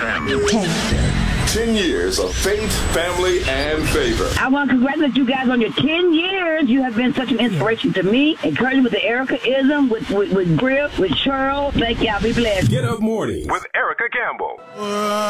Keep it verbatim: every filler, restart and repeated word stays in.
M. ten years of faith, family, and favor. I want to congratulate you guys on your ten years. You have been such an inspiration to me. Encouraging with the Erica-ism, with, with, with Griff, with Cheryl. Thank y'all. Be blessed. Get Up Mornings With Erica Campbell.